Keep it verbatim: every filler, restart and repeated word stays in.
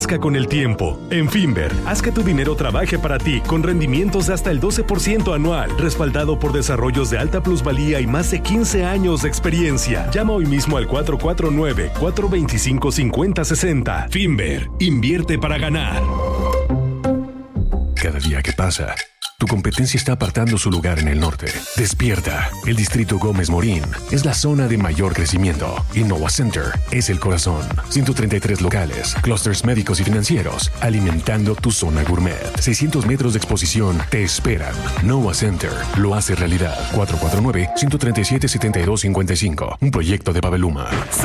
con el tiempo. En Finver, haz que tu dinero trabaje para ti con rendimientos de hasta el doce por ciento anual, respaldado por desarrollos de alta plusvalía y más de quince años de experiencia. Llama hoy mismo al cuatro cuatro nueve, cuatro dos cinco, cinco cero seis cero. Finver, invierte para ganar. Cada día que pasa, tu competencia está apartando su lugar en el norte. Despierta. El Distrito Gómez Morín es la zona de mayor crecimiento. Innova Center es el corazón. ciento treinta y tres locales, clústeres médicos y financieros, alimentando tu zona gourmet. seiscientos metros de exposición te esperan. Innova Center lo hace realidad. cuatro cuatro nueve, uno tres siete, siete dos cinco cinco. Un proyecto de Babeluma.